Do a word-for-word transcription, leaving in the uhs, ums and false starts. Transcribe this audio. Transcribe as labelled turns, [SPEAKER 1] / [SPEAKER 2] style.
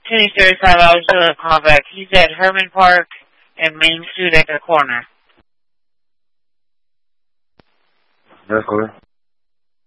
[SPEAKER 1] Kenny thirty-five, I was doing a callback. He's at Herman Park and Main Street at the corner.
[SPEAKER 2] That's correct.